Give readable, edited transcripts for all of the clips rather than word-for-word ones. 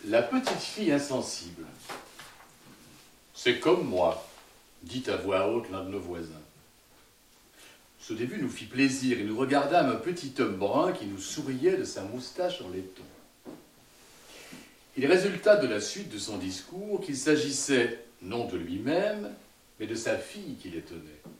La petite fille insensible. C'est comme moi, dit à voix haute l'un de nos voisins. Ce début nous fit plaisir et nous regardâmes un petit homme brun qui nous souriait de sa moustache en laiton. Il résulta de la suite de son discours qu'il s'agissait non de lui-même, mais de sa fille qui l'étonnait.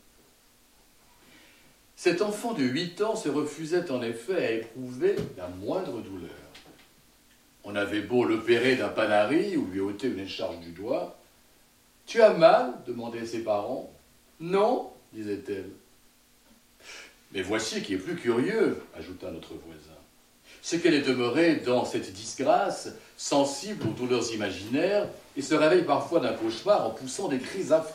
Cet enfant de 8 ans se refusait en effet à éprouver la moindre douleur. On avait beau l'opérer d'un panari ou lui ôter une écharpe du doigt. « Tu as mal ?» demandaient ses parents. « Non » disait-elle. « Mais voici qui est plus curieux » ajouta notre voisin. « C'est qu'elle est demeurée dans cette disgrâce, sensible aux douleurs imaginaires, et se réveille parfois d'un cauchemar en poussant des cris affreux. »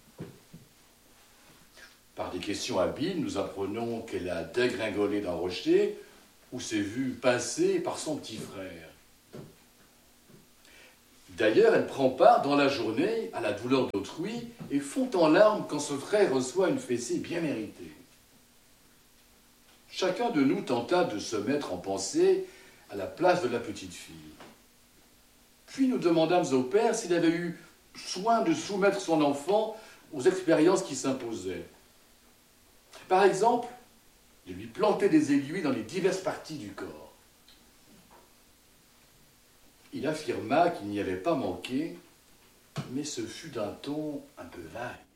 Par des questions habiles, nous apprenons qu'elle a dégringolé d'un rocher ou s'est vue pincée par son petit frère. D'ailleurs, elle prend part dans la journée à la douleur d'autrui et fond en larmes quand ce frère reçoit une fessée bien méritée. Chacun de nous tenta de se mettre en pensée à la place de la petite fille. Puis nous demandâmes au père s'il avait eu soin de soumettre son enfant aux expériences qui s'imposaient. Par exemple, de lui planter des aiguilles dans les diverses parties du corps. Il affirma qu'il n'y avait pas manqué, mais ce fut d'un ton un peu vague.